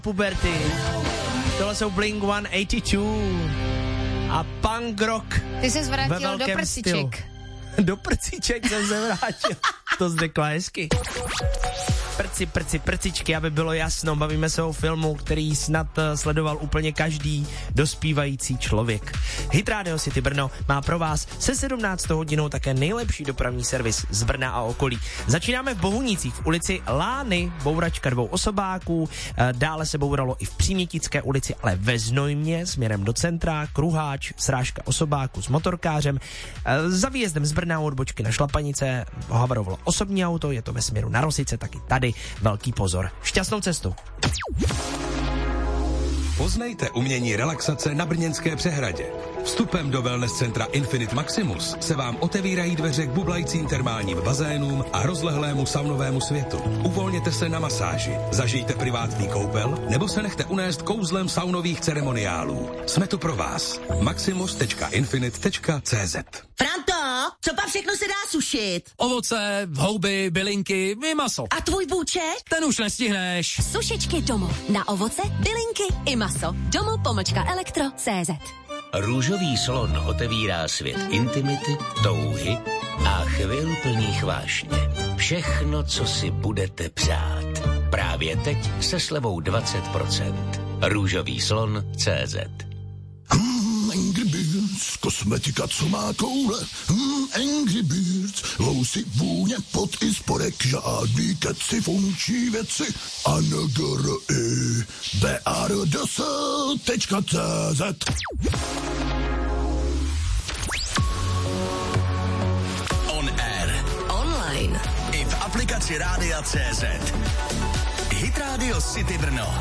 puberty. Tohle jsou Blink-182 a punk rock. Ty jsi zvrátil do prciček. Do prciček jsem se vrátil. To zdekla hezky. Prcičky, aby bylo jasno, bavíme se o filmu, který snad sledoval úplně každý dospívající člověk. Hit Radio City Brno má pro vás se 17. hodinou také nejlepší dopravní servis z Brna a okolí. Začínáme v Bohunicích v ulici Lány, bouračka 2 osobáků, dále se bouralo i v Přímětické ulici, ale ve Znojmě směrem do centra, kruháč, srážka osobáků s motorkářem. Za výjezdem z Brna u odbočky na Šlapanice havarovalo osobní auto, je to ve směru na Rosice, taky tady velký pozor. Šťastnou cestu. Poznejte umění relaxace na Brněnské přehradě. Vstupem do wellness centra Infinite Maximus se vám otevírají dveře k bublajícím termálním bazénům a rozlehlému saunovému světu. Uvolněte se na masáži, zažijte privátní koupel nebo se nechte unést kouzlem saunových ceremoniálů. Jsme tu pro vás. maximus.infinite.cz. Franto, co pak všechno se dá sušit? Ovoce, houby, bylinky i maso. A tvůj bůček? Ten už nestihneš. Sušičky Domo. Na ovoce, bylinky i maso. Domo.elektro.cz. Růžový slon otevírá svět intimity, touhy a chvil plných vášně. Všechno, co si budete přát. Právě teď se slevou 20%. Růžový slon.cz. Angry Birds, kosmetika, co má koule. Angry Birds, lousy, vůně, pot i spodek, žádný keci, funkční věci. BRDS.cz. On air. Online. I v aplikaci Rádia CZ. Hit Radio City Brno.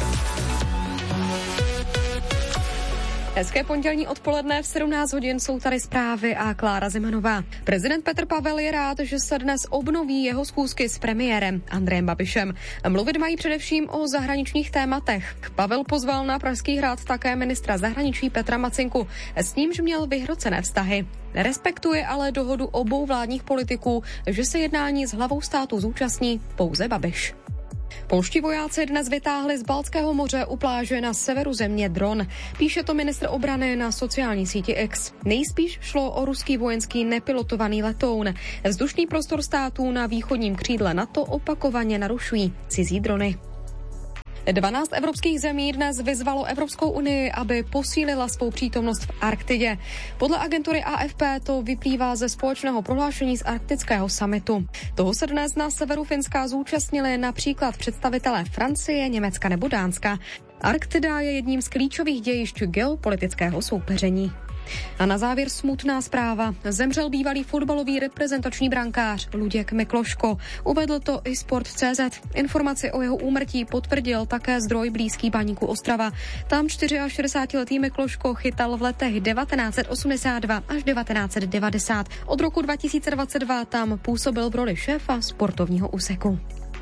Hezké pondělní odpoledne, v 17 hodin jsou tady zprávy a Klára Zemanová. Prezident Petr Pavel je rád, že se dnes obnoví jeho schůzky s premiérem Andrejem Babišem. Mluvit mají především o zahraničních tématech. Pavel pozval na Pražský hrad také ministra zahraničí Petra Macinku, s nímž měl vyhrocené vztahy. Respektuje ale dohodu obou vládních politiků, že se jednání s hlavou státu zúčastní pouze Babiš. Polští vojáci dnes vytáhli z Baltského moře u pláže na severu země dron. Píše to ministr obrany na sociální síti X. Nejspíš šlo o ruský vojenský nepilotovaný letoun. Vzdušný prostor států na východním křídle NATO opakovaně narušují cizí drony. 12 evropských zemí dnes vyzvalo Evropskou unii, aby posílila svou přítomnost v Arktidě. Podle agentury AFP to vyplývá ze společného prohlášení z arktického summitu. Toho se dnes na severu Finska zúčastnili například představitelé Francie, Německa nebo Dánska. Arktida je jedním z klíčových dějišť geopolitického soupeření. A na závěr smutná zpráva. Zemřel bývalý fotbalový reprezentační brankář Luděk Mikloško. Uvedl to i Sport.cz. Informaci o jeho úmrtí potvrdil také zdroj blízký Baníku Ostrava. Tam 64letý Mikloško chytal v letech 1982 až 1990. Od roku 2022 tam působil v roli šéfa sportovního úseku.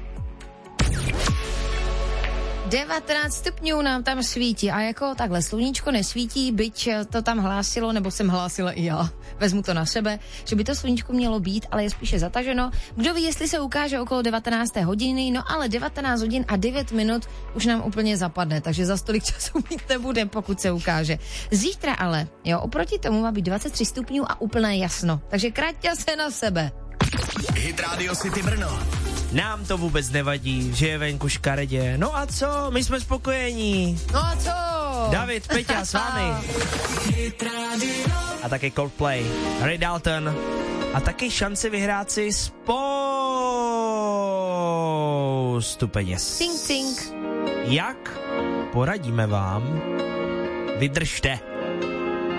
19 stupňů nám tam svítí a jako takhle sluníčko nesvítí, byť to tam hlásilo, nebo jsem hlásila i já, vezmu to na sebe, že by to sluníčko mělo být, ale je spíše zataženo. Kdo ví, jestli se ukáže okolo 19. hodiny, no ale 19 hodin a 9 minut už nám úplně zapadne, takže za stolik času mít nebude, pokud se ukáže. Zítra ale, jo, oproti tomu má být 23 stupňů a úplné jasno, takže kraťte se na sebe. Hit Radio City Brno. Nám to vůbec nevadí, že je venku škaredě. No a co? My jsme spokojení. No a co? David, Peťa s vámi. A taky Coldplay, Ray Dalton. A taky šanci vyhrát si spoustu peněz. Tink, tink. Jak? Poradíme vám. Vydržte.